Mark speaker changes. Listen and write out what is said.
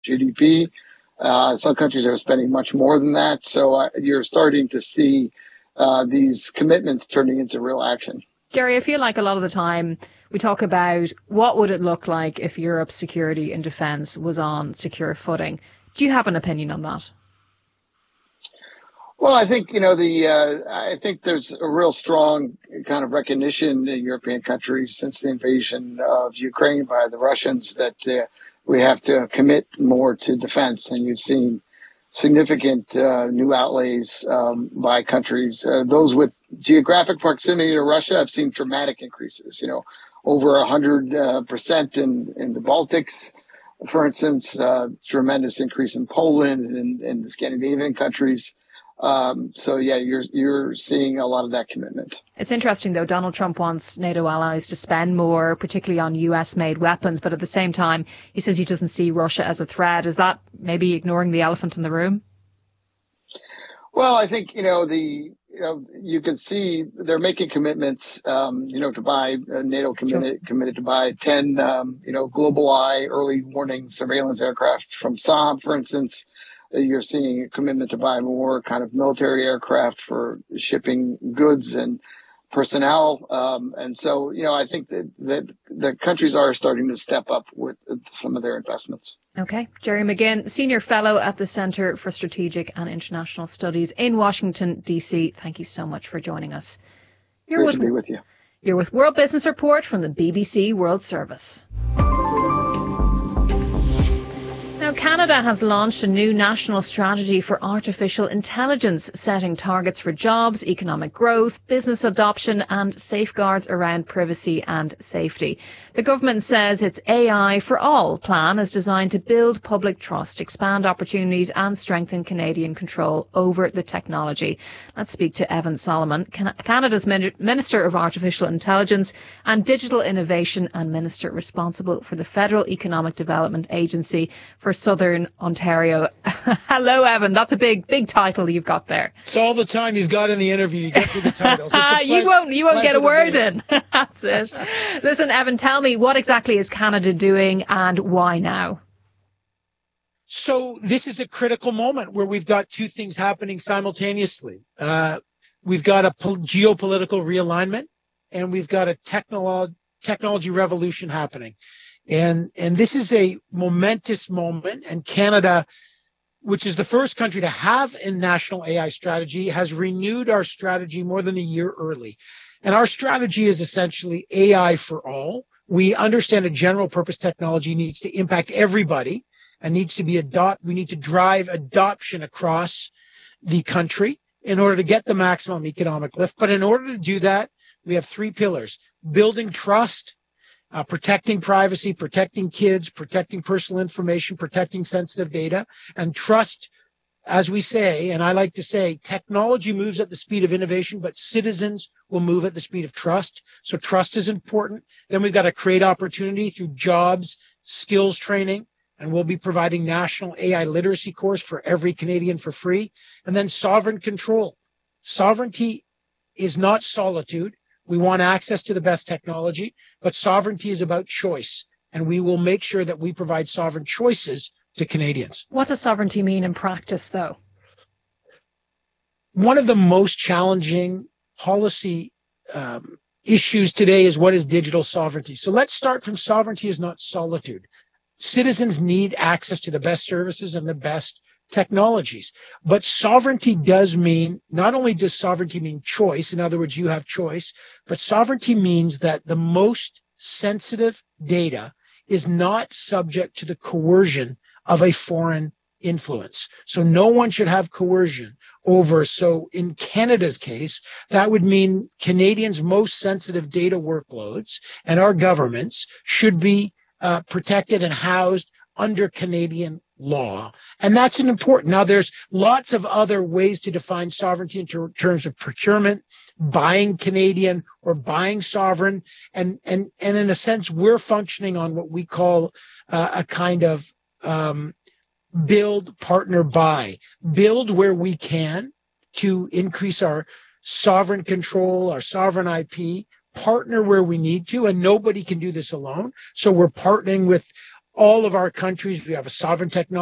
Speaker 1: GDP. Some countries are spending much more than that. So you're starting to see these commitments turning into real action.
Speaker 2: Gary, I feel like a lot of the time we talk about what would it look like if Europe's security and defence was on secure footing. Do you have an opinion on that?
Speaker 1: Well, I think, I think there's a real strong kind of recognition in European countries since the invasion of Ukraine by the Russians that we have to commit more to defense. And you've seen significant new outlays by countries. Those with geographic proximity to Russia have seen dramatic increases, over 100% in the Baltics, for instance, tremendous increase in Poland and the Scandinavian countries. So yeah, you're seeing a lot of that commitment.
Speaker 2: It's interesting though, Donald Trump wants NATO allies to spend more, particularly on US made weapons, but at the same time he says he doesn't see Russia as a threat. Is that maybe ignoring the elephant in the room?
Speaker 1: Well, I think, you can see they're making commitments, to buy, NATO committed to buy 10, GlobalEye early warning surveillance aircraft from Saab, for instance. You're seeing a commitment to buy more kind of military aircraft for shipping goods and personnel. And so, I think that the countries are starting to step up with some of their investments.
Speaker 2: Okay. Gerry McGinn, Senior Fellow at the Centre for Strategic and International Studies in Washington, D.C. Thank you so much for joining us.
Speaker 1: Great to be with you.
Speaker 2: You're with World Business Report from the BBC World Service. Now, Canada has launched a new national strategy for artificial intelligence, setting targets for jobs, economic growth, business adoption and safeguards around privacy and safety. The government says its AI for All plan is designed to build public trust, expand opportunities and strengthen Canadian control over the technology. Let's speak to Evan Solomon, Canada's Minister of Artificial Intelligence and Digital Innovation and Minister responsible for the Federal Economic Development Agency for Southern Ontario. Hello, Evan. That's a big title you've got there.
Speaker 3: It's all the time you've got in the interview. You get through the titles.
Speaker 2: You won't get a word in. That's it. Listen, Evan, tell me, what exactly is Canada doing and why now?
Speaker 3: So this is a critical moment where we've got two things happening simultaneously. We've got a geopolitical realignment and we've got a technology revolution happening. And this is a momentous moment, and Canada, which is the first country to have a national AI strategy, has renewed our strategy more than a year early. And our strategy is essentially AI for all. We understand a general purpose technology needs to impact everybody and needs to be we need to drive adoption across the country in order to get the maximum economic lift. But in order to do that, we have three pillars: building trust, protecting privacy, protecting kids, protecting personal information, protecting sensitive data, and trust. As we say, and I like to say, technology moves at the speed of innovation, but citizens will move at the speed of trust. So trust is important. Then we've got to create opportunity through jobs, skills training, and we'll be providing national AI literacy course for every Canadian for free. And then sovereign control. Sovereignty is not solitude. We want access to the best technology, but sovereignty is about choice, and we will make sure that we provide sovereign choices to Canadians.
Speaker 2: What does sovereignty mean in practice, though?
Speaker 3: One of the most challenging policy issues today is what is digital sovereignty. So let's start from sovereignty is not solitude. Citizens need access to the best services and the best technologies. But sovereignty does mean, not only does sovereignty mean choice, in other words, you have choice, but sovereignty means that the most sensitive data is not subject to the coercion of a foreign influence. So no one should have coercion over. So in Canada's case, that would mean Canadians' most sensitive data workloads and our governments should be protected and housed under Canadian law. And that's an important. Now, there's lots of other ways to define sovereignty in terms of procurement, buying Canadian or buying sovereign. And in a sense, we're functioning on what we call a kind of build, partner, buy. Build where we can to increase our sovereign control, our sovereign IP, partner where we need to, and nobody can do this alone. So we're partnering with all of our countries, we have a sovereign technology